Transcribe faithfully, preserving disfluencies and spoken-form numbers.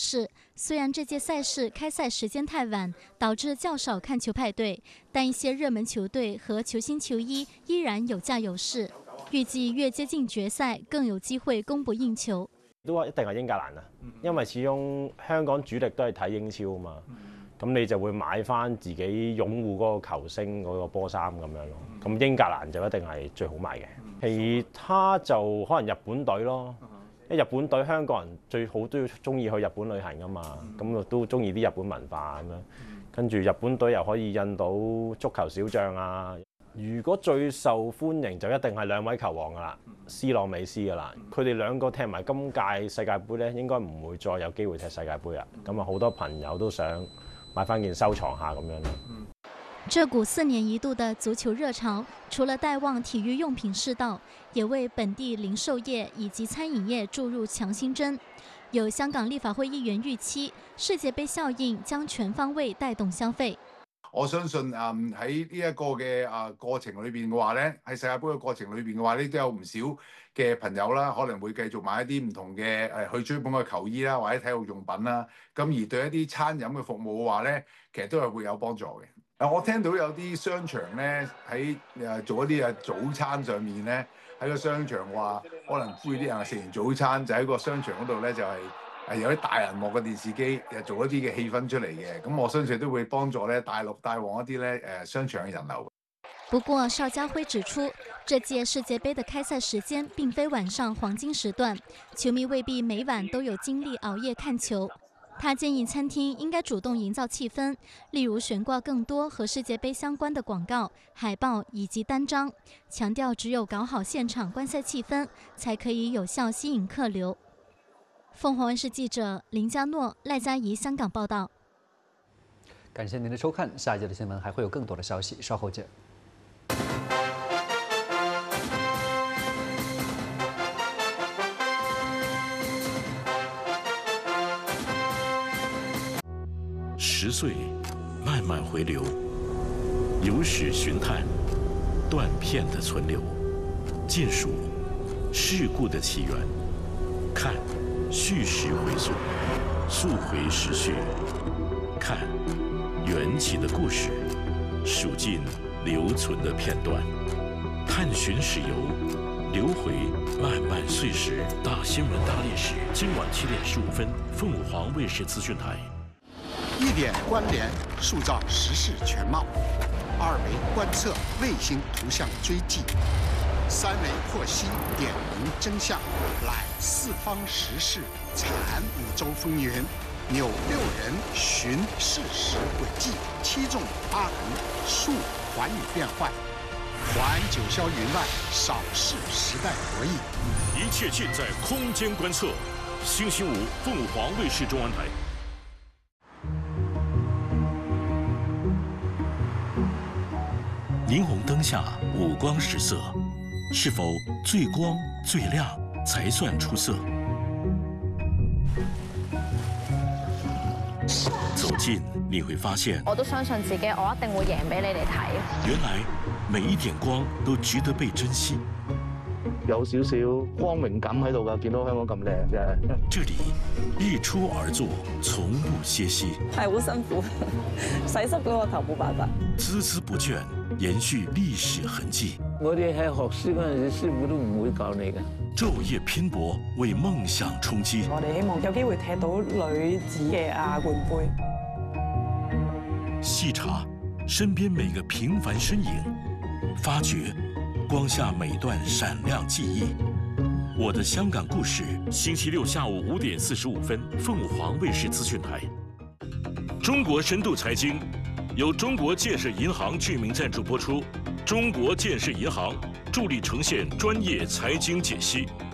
示，虽然这届赛事开赛时间太晚，导致较少看球派对，但一些熱門球隊和球星球衣依然有價有市。預計越接近決賽，更有機會供不應求。 都話一定係英格蘭啊，因為始終香港主力都係睇英超啊嘛。 咁你就會買翻自己擁護嗰個球星嗰個波衫咁樣咯。咁英格蘭就一定係最好賣嘅，其他就可能日本隊咯。因為日本隊香港人最好都要中意去日本旅行噶嘛，咁都中意啲日本文化咁樣。跟住日本隊又可以印到足球小將啊。如果最受歡迎就一定係兩位球王噶啦 ，C 朗美斯噶啦。佢哋兩個踢埋今屆世界盃咧，應該唔會再有機會踢世界盃啦。咁啊，好多朋友都想 買翻件收藏下咁樣咯。 這股四年一度的足球熱潮，除了帶旺體育用品市道，也為本地零售業以及餐飲業注入強心針。有香港立法會議員預期，世界盃效應將全方位帶動消費。 我相信誒喺呢一個嘅誒過程裏邊嘅話咧，喺世界盃嘅過程裏邊嘅話咧，都有唔少嘅朋友啦，可能會繼續買一啲唔同嘅誒去追捧嘅球衣啦，或者體育用品啦。咁而對一啲餐飲嘅服務嘅話咧，其實都係會有幫助嘅。嗱，我聽到有啲商場咧喺誒做一啲誒早餐上面咧，喺個商場話可能呼籲啲人食完早餐就喺個商場嗰度咧就係、是。 係有啲大銀幕嘅電視機，誒做一啲嘅氣氛出嚟嘅，咁我相信都會幫助咧大陸帶旺一啲咧誒商場嘅人流。 不過邵家輝指出，這屆世界盃的開賽時間並非晚上黃金時段，球迷未必每晚都有精力熬夜看球。他建議餐廳應該主動營造氣氛，例如懸掛更多和世界盃相關的廣告、海報以及單張，強調只有搞好現場觀賽氣氛，才可以有效吸引客流。 鳳凰衛視記者林嘉諾、賴嘉怡香港報道。 感謝您的收看，下一節的新聞還會有更多的消息，稍後見。 十歲，慢慢回流，有史尋探，斷片的存留，見數事故的起源，看 敘事回溯，溯回時序，看緣起的故事，數盡留存的片段，探尋史遊，留回漫漫歲時。大新聞大歷史，今晚七點十五分，鳳凰衛視資訊台。 一點關聯，塑造時事全貌；二維觀測，衛星圖像追跡；三維剖析，點明真相。 來四方時事產五洲風雲，紐六人尋事實軌跡，七縱八橫述寰宇變幻，環九霄雲外，掃視時代博弈。 一切盡在空間觀測。星期五，鳳凰衛視中文台。霓虹燈下，五光十色，是否最光最亮 才算出色。走近你會發現， 我都相信自己，我一定會贏俾你哋睇。 原來每一點光都值得被珍惜。 有少少光榮感喺度㗎，見到香港咁靚嘅。 這裡日出而作，從不歇息。 係好辛苦，洗濕嗰個頭冇辦法。 孜孜不倦，延續歷史痕跡。 我哋喺學師嗰陣時，師傅都唔會教你嘅。 晝夜拼搏，為夢想衝擊。 我哋希望有機會踢到女子嘅亞冠杯。 細查身邊每個平凡身影，發掘光下每段閃亮記憶。我的香港故事，星期六下午五點四十五分，鳳凰衛視資訊台。中國深度財經由中國建設銀行居民贊助播出。 中國建設銀行助力呈現專業財經解析。